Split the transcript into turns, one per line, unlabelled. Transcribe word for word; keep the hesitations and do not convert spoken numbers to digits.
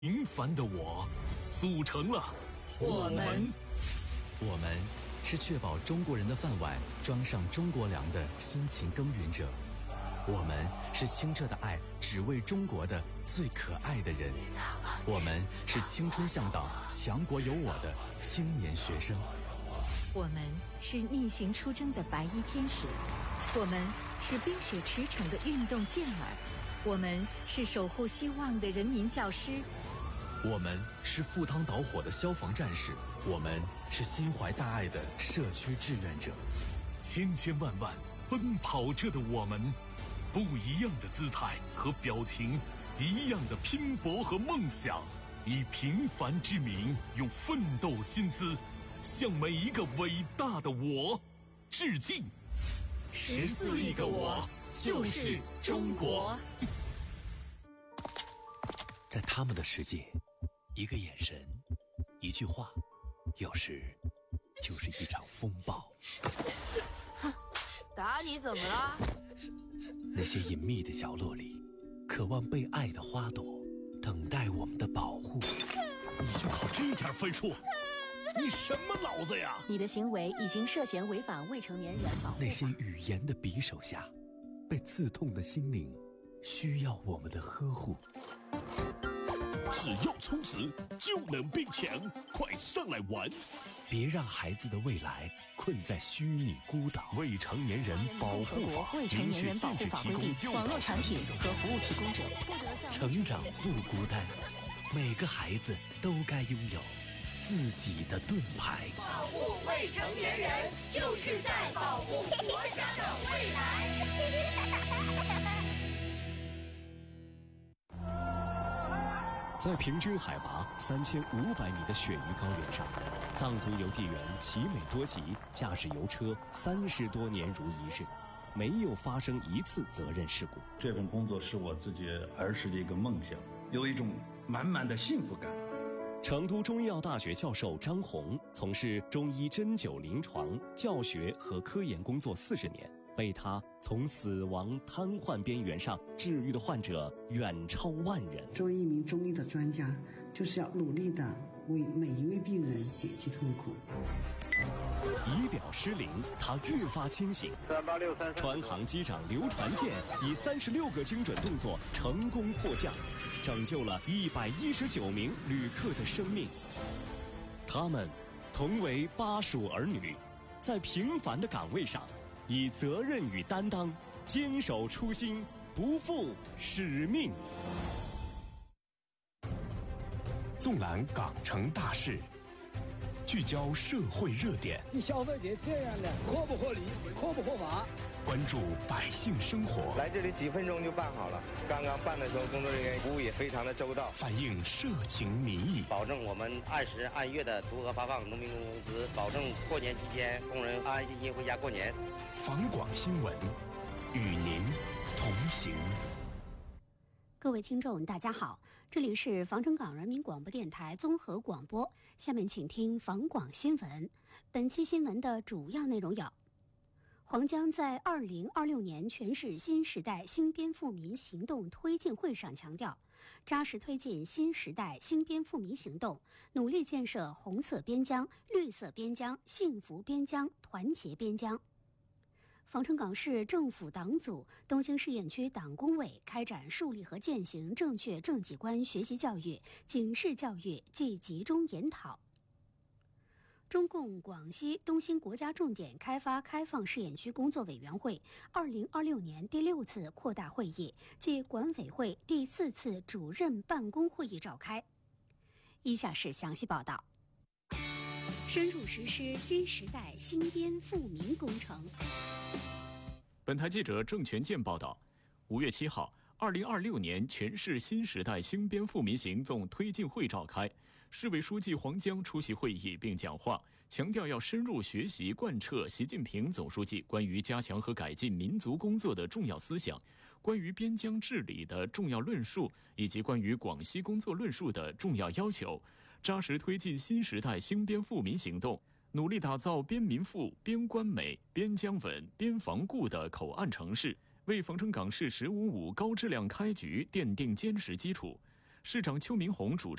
平凡的我，组成了
我们。
我们是确保中国人的饭碗装上中国粮的辛勤耕耘者。我们是清澈的爱，只为中国的最可爱的人。我们是青春向导，强国有我的青年学生。
我们是逆行出征的白衣天使。我们是冰雪驰骋的运动健儿。我们是守护希望的人民教师。
我们是赴汤蹈火的消防战士，我们是心怀大爱的社区志愿者。
千千万万奔跑着的我们，不一样的姿态和表情，一样的拼搏和梦想，以平凡之名，用奋斗薪资，向每一个伟大的我致敬。
十四亿个我，就是中国。
在他们的世界，一个眼神，一句话，有时就是一场风暴。
哼，打你怎么了？
那些隐秘的角落里，渴望被爱的花朵，等待我们的保护。
你就考这点分数？你什么脑子呀？
你的行为已经涉嫌违反未成年人保护法。
那些语言的匕首下，被刺痛的心灵，需要我们的呵护。
只要充值就能变强，快上来玩！
别让孩子的未来困在虚拟孤岛。
未成年人保护法
未成年人保护法规定，网络产品和服务提供者不得向
成长不孤单，每个孩子都该拥有自己的盾牌。
保护未成年人，就是在保护国家的未来。
在平均海拔三千五百米的雪域高原上，藏族邮递员奇美多吉驾驶邮车三十多年如一日，没有发生一次责任事故。
这份工作是我自己儿时的一个梦想，有一种满满的幸福感。
成都中医药大学教授张红从事中医针灸临床教学和科研工作四十年，被他从死亡瘫痪边缘上治愈的患者远超万人。
作为一名中医的专家，就是要努力的为每一位病人减轻痛苦。
仪表失灵，他越发清醒。
三八六三，
船航机长刘传健以三十六个精准动作成功迫降，拯救了一百一十九名旅客的生命。他们同为巴蜀儿女，在平凡的岗位上，以责任与担当，坚守初心，不负使命。
纵览港城大事，聚焦社会热点。
你消费者这样的，合不合理，合不合法？
关注百姓生活。
来这里几分钟就办好了，刚刚办的时候，工作人员服务也非常的周到，
反映社情民意，
保证我们按时按月的如何发放农民工工资，保证过年期间工人安安心心回家过年。
访广新闻，与您同行。
各位听众大家好，这里是防城港人民广播电台综合广播，下面请听防广新闻。本期新闻的主要内容有：黄江在二零二六年全市新时代新边富民行动推进会上强调，扎实推进新时代新边富民行动，努力建设红色边疆、绿色边疆、幸福边疆、团结边疆。防城港市政府党组、东兴市雁区党工委开展树立和践行正确政绩观学习教育、警示教育暨集中研讨。中共广西东兴国家重点开发开放试验区工作委员会二零二六年第六次扩大会议暨管委会第四次主任办公会议召开。以下是详细报道。深入实施新时代新边富民工程。
本台记者郑全健报道，五月七号，二零二六年全市新时代新边富民行动推进会召开，市委书记黄江出席会议并讲话，强调要深入学习贯彻习近平总书记关于加强和改进民族工作的重要思想，关于边疆治理的重要论述，以及关于广西工作论述的重要要求，扎实推进新时代新边富民行动，努力打造边民富、边关美、边疆稳、边防固的口岸城市，为防城港市“十五五”高质量开局奠定坚实基础。 市长邱明红主持